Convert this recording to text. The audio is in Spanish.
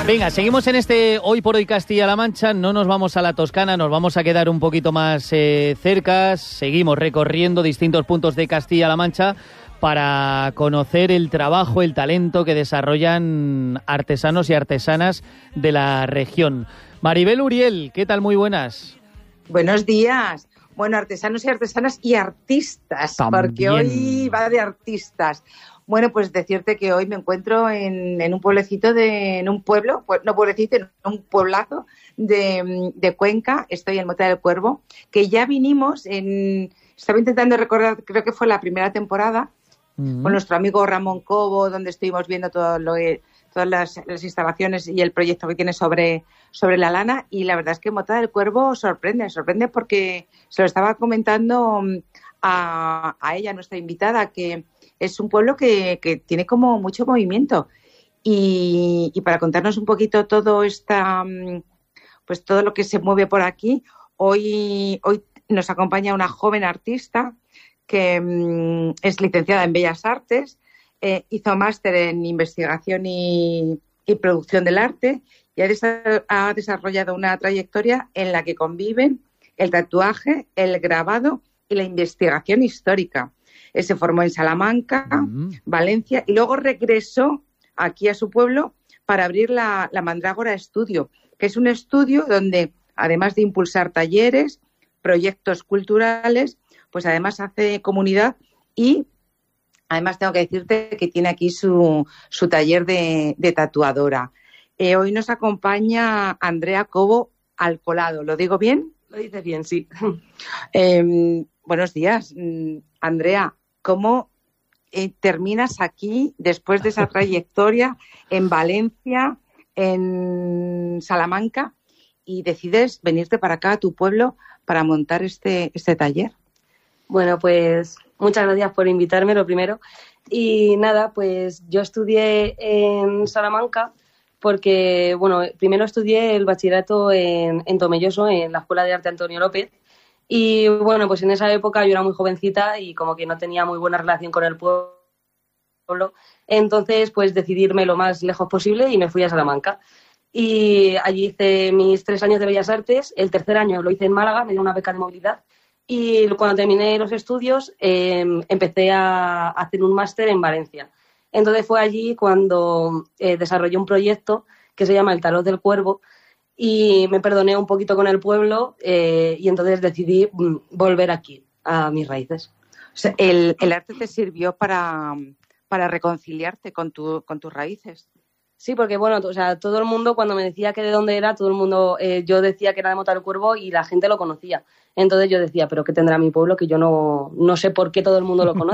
Venga, seguimos en este Hoy por Hoy Castilla-La Mancha, no nos vamos a la Toscana, nos vamos a quedar un poquito más cerca, seguimos recorriendo distintos puntos de Castilla-La Mancha para conocer el trabajo, el talento que desarrollan artesanos y artesanas de la región. Maribel Uriel, ¿qué tal? Muy buenas. Buenos días. Bueno, artesanos y artesanas y artistas, también, porque hoy va de artistas. Bueno, pues decirte que hoy me encuentro en un pueblecito, en un pueblo, no pueblecito, en un pueblazo de Cuenca. Estoy en Mota del Cuervo, que ya vinimos estaba intentando recordar, creo que fue la primera temporada, con nuestro amigo Ramón Cobo, donde estuvimos viendo todas las instalaciones y el proyecto que tiene sobre la lana. Y la verdad es que Mota del Cuervo sorprende porque se lo estaba comentando a ella, nuestra invitada, que es un pueblo que tiene como mucho movimiento y para contarnos un poquito todo pues todo lo que se mueve por aquí, hoy nos acompaña una joven artista que es licenciada en Bellas Artes, hizo máster en investigación y producción del arte y ha desarrollado una trayectoria en la que conviven el tatuaje, el grabado y la investigación histórica. Se formó en Salamanca, Valencia, y luego regresó aquí a su pueblo para abrir la Mandrágora Estudio, que es un estudio donde, además de impulsar talleres, proyectos culturales, pues además hace comunidad y además tengo que decirte que tiene aquí su taller de tatuadora. Hoy nos acompaña Andrea Cobo Alcolado. ¿Lo digo bien? Lo dices bien, sí. Buenos días, Andrea. ¿Cómo terminas aquí después de esa trayectoria en Valencia, en Salamanca, y decides venirte para acá a tu pueblo para montar este taller? Bueno, pues muchas gracias por invitarme, lo primero. Y nada, pues yo estudié en Salamanca porque, bueno, primero estudié el bachillerato en Tomelloso, en la Escuela de Arte Antonio López. Y bueno, pues en esa época yo era muy jovencita y como que no tenía muy buena relación con el pueblo. Entonces, pues decidí irme lo más lejos posible y me fui a Salamanca. Y allí hice mis 3 años de Bellas Artes. El tercer año lo hice en Málaga, me dio una beca de movilidad. Y cuando terminé los estudios, empecé a hacer un máster en Valencia. Entonces fue allí cuando desarrollé un proyecto que se llama El Tarot del Cuervo, y me perdoné un poquito con el pueblo y entonces decidí volver aquí, a mis raíces. O sea, el arte te sirvió para reconciliarte con tus raíces. Sí, porque bueno, o sea, todo el mundo cuando me decía que de dónde era, todo el mundo, yo decía que era de Mota del Cuervo y la gente lo conocía. Entonces yo decía, pero ¿qué tendrá mi pueblo? Que yo no sé por qué todo el mundo lo conoce.